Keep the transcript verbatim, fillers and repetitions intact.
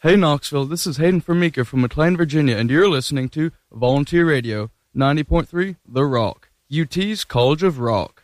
Hey Knoxville, this is Hayden Formica from McLean, Virginia, and you're listening to Volunteer Radio, ninety point three The Rock, U T's College of Rock.